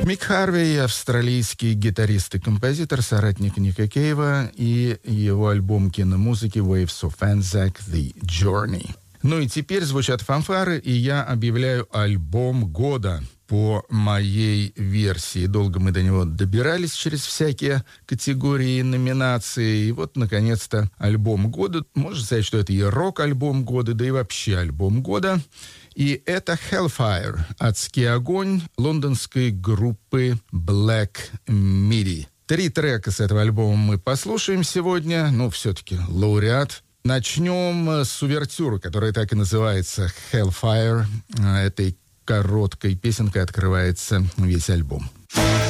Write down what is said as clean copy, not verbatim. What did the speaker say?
Мик Харвей, австралийский гитарист и композитор, соратник Ника Кейва, и его альбом киномузыки Waves of Anzac The Journey. Ну и теперь звучат фанфары, и я объявляю альбом года по моей версии. Долго мы до него добирались через всякие категории и номинации. И вот, наконец-то, альбом года. Можно сказать, что это и рок-альбом года, да и вообще альбом года. И это Hellfire, адский огонь лондонской группы Black Midi. 3 трека с этого альбома мы послушаем сегодня. Ну, все-таки лауреат. Начнем с увертюры, которая так и называется Hellfire. Этой короткой песенкой открывается весь альбом.